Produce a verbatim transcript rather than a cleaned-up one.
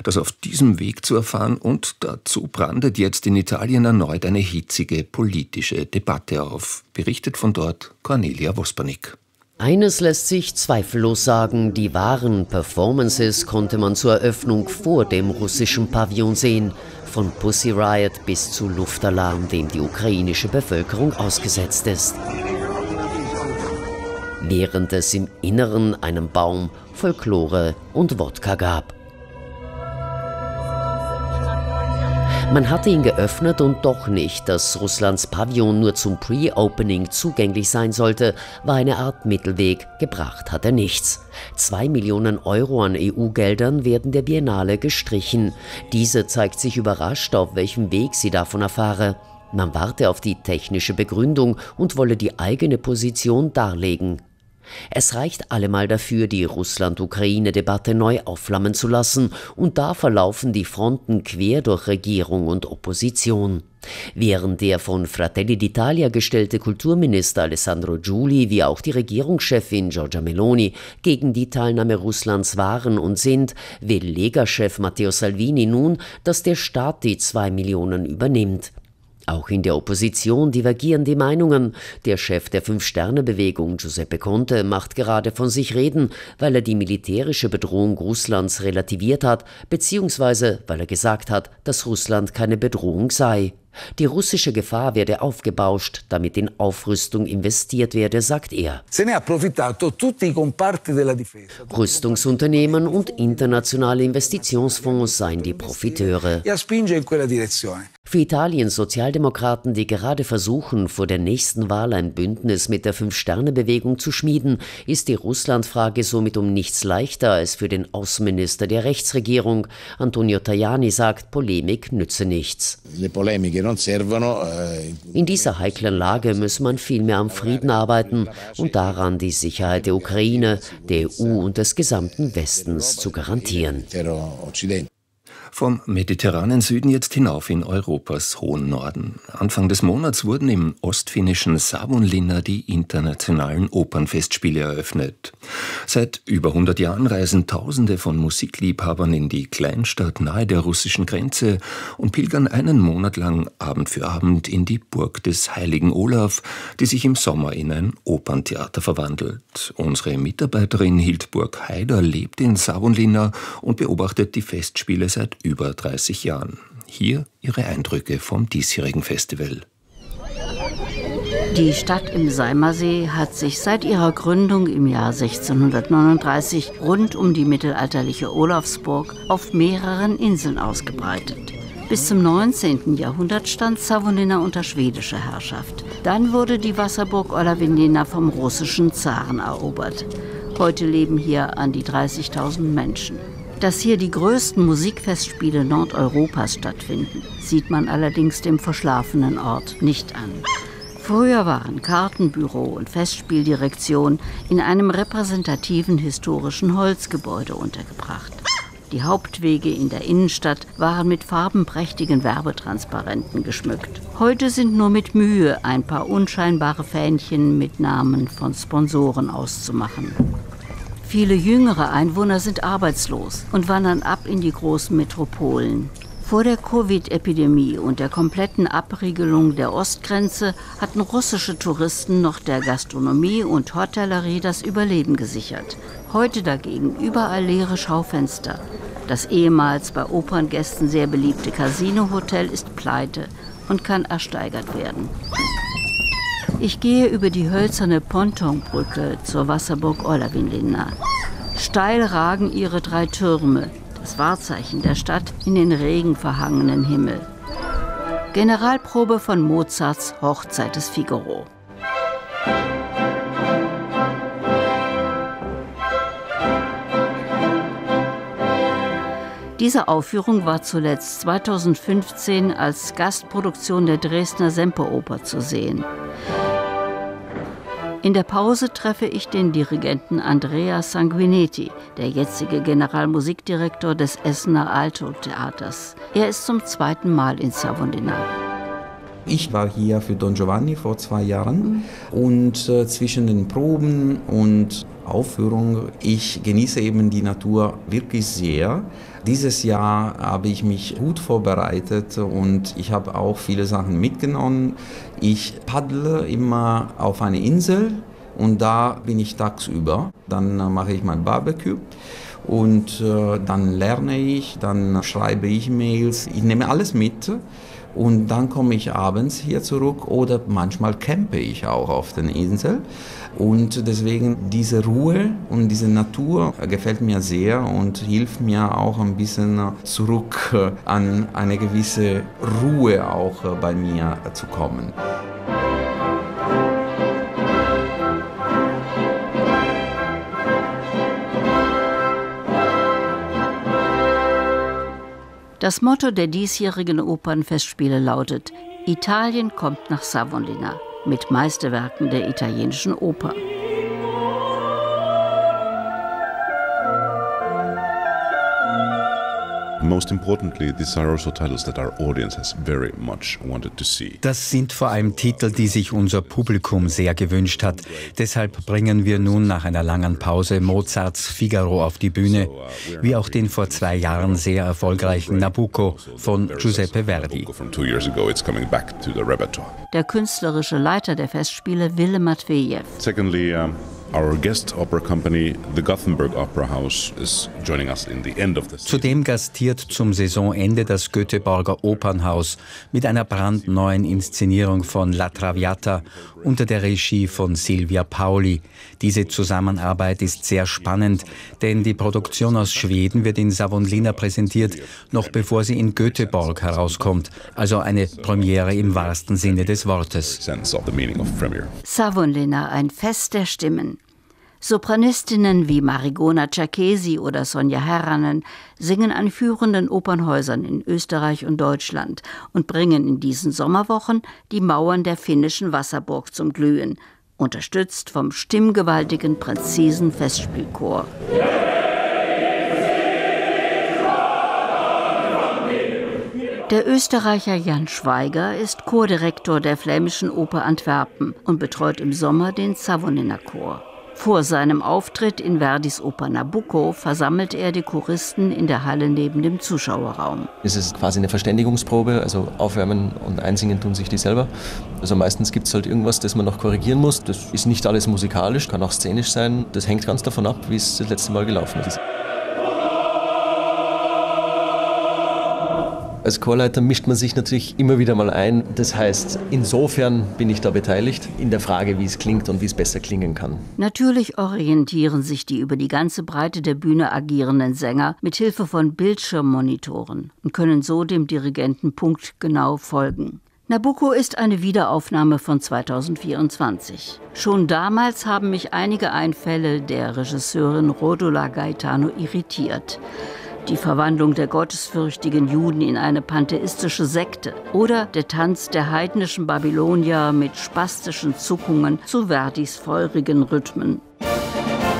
Das auf diesem Weg zu erfahren, und dazu brandet jetzt in Italien erneut eine hitzige politische Debatte auf. Berichtet von dort Cornelia Vospanik. Eines lässt sich zweifellos sagen: Die wahren Performances konnte man zur Eröffnung vor dem russischen Pavillon sehen. Von Pussy Riot bis zu Luftalarm, dem die ukrainische Bevölkerung ausgesetzt ist. Während es im Inneren einen Baum, Folklore und Wodka gab. Man hatte ihn geöffnet und doch nicht, dass Russlands Pavillon nur zum Pre-Opening zugänglich sein sollte, war eine Art Mittelweg. Gebracht hat er nichts. Zwei Millionen Euro an E U-Geldern werden der Biennale gestrichen. Diese zeigt sich überrascht, auf welchem Weg sie davon erfahre. Man warte auf die technische Begründung und wolle die eigene Position darlegen. Es reicht allemal dafür, die Russland-Ukraine-Debatte neu aufflammen zu lassen, und da verlaufen die Fronten quer durch Regierung und Opposition. Während der von Fratelli d'Italia gestellte Kulturminister Alessandro Giuli wie auch die Regierungschefin Giorgia Meloni gegen die Teilnahme Russlands waren und sind, will Lega-Chef Matteo Salvini nun, dass der Staat die zwei Millionen übernimmt. Auch in der Opposition divergieren die Meinungen. Der Chef der Fünf-Sterne-Bewegung, Giuseppe Conte, macht gerade von sich reden, weil er die militärische Bedrohung Russlands relativiert hat, beziehungsweise weil er gesagt hat, dass Russland keine Bedrohung sei. Die russische Gefahr werde aufgebauscht, damit in Aufrüstung investiert werde, sagt er. Rüstungsunternehmen und internationale Investitionsfonds seien die Profiteure. Für Italiens Sozialdemokraten, die gerade versuchen, vor der nächsten Wahl ein Bündnis mit der Fünf-Sterne-Bewegung zu schmieden, ist die Russlandfrage somit um nichts leichter als für den Außenminister der Rechtsregierung. Antonio Tajani sagt, Polemik nütze nichts. In dieser heiklen Lage müsse man vielmehr am Frieden arbeiten und daran, die Sicherheit der Ukraine, der E U und des gesamten Westens zu garantieren. Vom mediterranen Süden jetzt hinauf in Europas hohen Norden. Anfang des Monats wurden im ostfinnischen Savonlinna die internationalen Opernfestspiele eröffnet. Seit über hundert Jahren reisen Tausende von Musikliebhabern in die Kleinstadt nahe der russischen Grenze und pilgern einen Monat lang Abend für Abend in die Burg des heiligen Olaf, die sich im Sommer in ein Operntheater verwandelt. Unsere Mitarbeiterin Hildburg Haider lebt in Savonlinna und beobachtet die Festspiele seit über dreißig Jahren. Hier ihre Eindrücke vom diesjährigen Festival. Die Stadt im Saimasee hat sich seit ihrer Gründung im Jahr sechzehnhundertneununddreißig rund um die mittelalterliche Olafsburg auf mehreren Inseln ausgebreitet. Bis zum neunzehnten Jahrhundert stand Savonlinna unter schwedischer Herrschaft. Dann wurde die Wasserburg Olavinlinna vom russischen Zaren erobert. Heute leben hier an die dreißigtausend Menschen. Dass hier die größten Musikfestspiele Nordeuropas stattfinden, sieht man allerdings dem verschlafenen Ort nicht an. Früher waren Kartenbüro und Festspieldirektion in einem repräsentativen historischen Holzgebäude untergebracht. Die Hauptwege in der Innenstadt waren mit farbenprächtigen Werbetransparenten geschmückt. Heute sind nur mit Mühe ein paar unscheinbare Fähnchen mit Namen von Sponsoren auszumachen. Viele jüngere Einwohner sind arbeitslos und wandern ab in die großen Metropolen. Vor der Covid-Epidemie und der kompletten Abriegelung der Ostgrenze hatten russische Touristen noch der Gastronomie und Hotellerie das Überleben gesichert. Heute dagegen überall leere Schaufenster. Das ehemals bei Operngästen sehr beliebte Casino-Hotel ist pleite und kann ersteigert werden. Ich gehe über die hölzerne Pontonbrücke zur Wasserburg Olavinlinna. Steil ragen ihre drei Türme, das Wahrzeichen der Stadt, in den regenverhangenen Himmel. Generalprobe von Mozarts Hochzeit des Figaro. Diese Aufführung war zuletzt zweitausendfünfzehn als Gastproduktion der Dresdner Semperoper zu sehen. In der Pause treffe ich den Dirigenten Andrea Sanguinetti, der jetzige Generalmusikdirektor des Essener Alto-Theaters. Er ist zum zweiten Mal in Savonlinna. Ich war hier für Don Giovanni vor zwei Jahren mhm. und äh, zwischen den Proben und Aufführung, ich genieße eben die Natur wirklich sehr. Dieses Jahr habe ich mich gut vorbereitet und ich habe auch viele Sachen mitgenommen. Ich paddle immer auf eine Insel und da bin ich tagsüber. Dann äh, mache ich mein Barbecue. Und äh, dann lerne ich, dann schreibe ich Mails, ich nehme alles mit und dann komme ich abends hier zurück oder manchmal campe ich auch auf der Insel. Und deswegen diese Ruhe und diese Natur gefällt mir sehr und hilft mir auch ein bisschen zurück an eine gewisse Ruhe auch bei mir zu kommen. Das Motto der diesjährigen Opernfestspiele lautet: Italien kommt nach Savonlinna mit Meisterwerken der italienischen Oper. Most importantly, these are also titles that our audience has very much wanted to see. Das sind vor allem Titel, die sich unser Publikum sehr gewünscht hat. Deshalb bringen wir nun nach einer langen Pause Mozarts Figaro auf die Bühne, wie auch den vor zwei Jahren sehr erfolgreichen Nabucco von Giuseppe Verdi. Der künstlerische Leiter der Festspiele, Wille Matvejew. Secondly, um Our guest opera company, the Gothenburg Opera House, is joining us in the end of the season. Zudem gastiert zum Saisonende das Göteborger Opernhaus mit einer brandneuen Inszenierung von La Traviata unter der Regie von Silvia Pauli. Diese Zusammenarbeit ist sehr spannend, denn die Produktion aus Schweden wird in Savonlinna präsentiert, noch bevor sie in Göteborg herauskommt. Also eine Premiere im wahrsten Sinne des Wortes. Savonlinna, ein Fest der Stimmen. Sopranistinnen wie Marigona Cerchesi oder Sonja Herranen singen an führenden Opernhäusern in Österreich und Deutschland und bringen in diesen Sommerwochen die Mauern der finnischen Wasserburg zum Glühen, unterstützt vom stimmgewaltigen Präzisen Festspielchor. Der Österreicher Jan Schweiger ist Chordirektor der Flämischen Oper Antwerpen und betreut im Sommer den Savonlinna-Chor. Vor seinem Auftritt in Verdis Oper Nabucco versammelt er die Choristen in der Halle neben dem Zuschauerraum. Es ist quasi eine Verständigungsprobe, also aufwärmen und einsingen tun sich die selber. Also meistens gibt es halt irgendwas, das man noch korrigieren muss. Das ist nicht alles musikalisch, kann auch szenisch sein. Das hängt ganz davon ab, wie es das letzte Mal gelaufen ist. Als Chorleiter mischt man sich natürlich immer wieder mal ein. Das heißt, insofern bin ich da beteiligt in der Frage, wie es klingt und wie es besser klingen kann. Natürlich orientieren sich die über die ganze Breite der Bühne agierenden Sänger mit Hilfe von Bildschirmmonitoren und können so dem Dirigenten punktgenau folgen. Nabucco ist eine Wiederaufnahme von zweitausendvierundzwanzig. Schon damals haben mich einige Einfälle der Regisseurin Rodolà Gaetano irritiert. Die Verwandlung der gottesfürchtigen Juden in eine pantheistische Sekte oder der Tanz der heidnischen Babylonier mit spastischen Zuckungen zu Verdis feurigen Rhythmen.